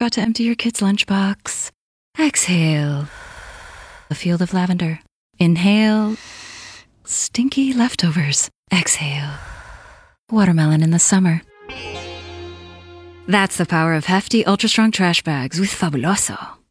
about to empty your kid's lunchbox. Exhale, a field of lavender. Inhale, stinky leftovers. Exhale, watermelon in the summer. That's the power of hefty, ultra-strong trash bags with Fabuloso.